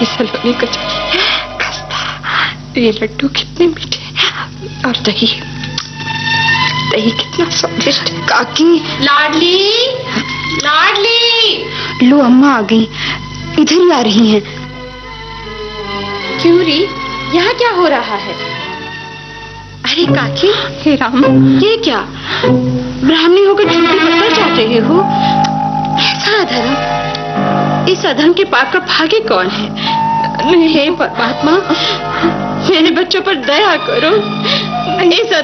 ही सलोनी कचौरी, खस्ता। ये लड्डू कितने मीठे और दही कितना स्वादिष्ट। काकी। लाडली, लाडली। लो अम्मा आ गई, इधर ही आ रही हैं। क्यों री, यहाँ क्या हो रहा है? अरे काकी। हे राम, ये क्या? ब्राह्मणी होकर झूठी बनना चाह रहे हो? ऐसा अधर्म, इस अधर्म के पाप का भागी कौन है? हे परमात्मा, मेरे बच्चों पर दया करो। इस